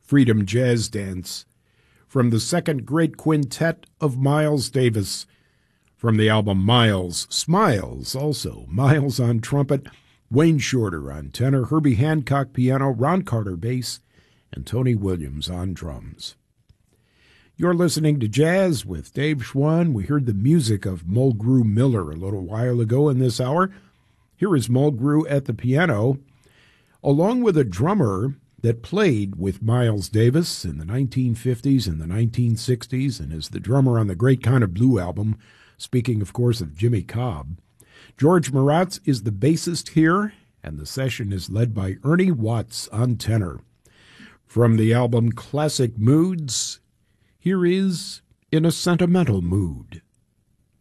Freedom Jazz Dance, from the second great quintet of Miles Davis, from the album Miles, Smiles also, Miles on trumpet, Wayne Shorter on tenor, Herbie Hancock piano, Ron Carter bass, and Tony Williams on drums. You're listening to Jazz with Dave Schwann. We heard the music of Mulgrew Miller a little while ago in this hour. Here is Mulgrew at the piano, along with a drummer that played with Miles Davis in the 1950s and the 1960s and is the drummer on the Great Kind of Blue album, speaking, of course, of Jimmy Cobb. George Maratz is the bassist here, and the session is led by Ernie Watts on tenor. From the album Classic Moods, here is In a Sentimental Mood.